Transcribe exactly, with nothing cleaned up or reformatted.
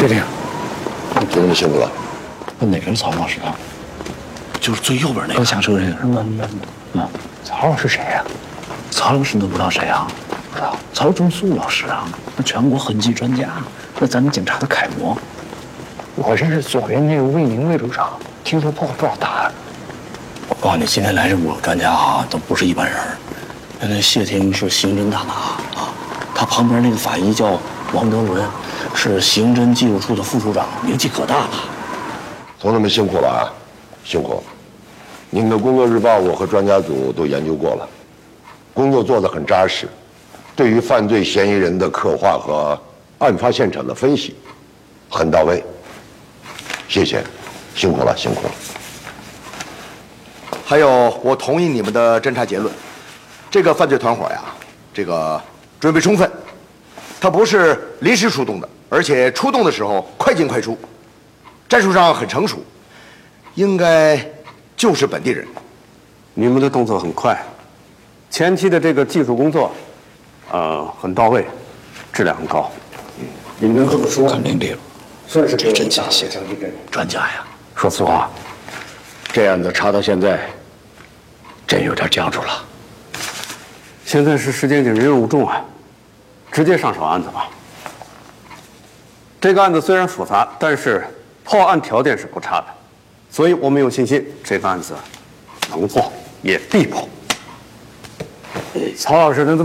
确定。 就这么辛苦了。 那哪个是曹老师啊？ 就是最右边那个。 都下车这个是吧？嗯，曹老师谁呀？曹老师你都不知道谁啊？不知道。曹忠素老师啊，那全国痕迹专家，那咱们警察的楷模。我认识左边那个魏宁魏组长，听说破不少大案。 我告诉你，今天来这五个专家啊，都不是一般人。那谢霆是刑侦大拿啊，他旁边那个法医叫王德伦，是刑侦技术处的副处长，名气可大了。 同志们辛苦了啊，辛苦！你们的工作日报我和专家组都研究过了，工作做得很扎实，对于犯罪嫌疑人的刻画和案发现场的分析很到位。谢谢，辛苦了，辛苦了。 还有，我同意你们的侦查结论，这个犯罪团伙呀，这个准备充分，他不是临时出动的，而且出动的时候快进快出，战术上很成熟，应该就是本地人。 你们的动作很快，前期的这个技术工作，呃，很到位，质量很高。你们这么说， 肯定对了， 算是这真谢谢专家呀。说实话，这案子查到现在，真有点僵住了。 现在是时间紧，任务重啊，直接上手案子吧。这个案子虽然复杂，但是破案条件是不差的，所以我们有信心这个案子能破，也必破。曹老师能这么。